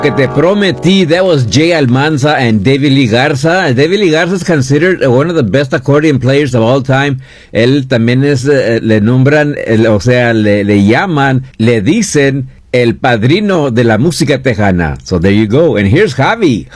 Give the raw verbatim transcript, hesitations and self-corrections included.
Que te prometí, that was Jay Almanza and David Lee Garza. David Lee Garza is considered one of the best accordion players of all time. Él también es, eh, le nombran, el, o sea, le, le llaman, le dicen el padrino de la música tejana. So there you go. And here's Javi.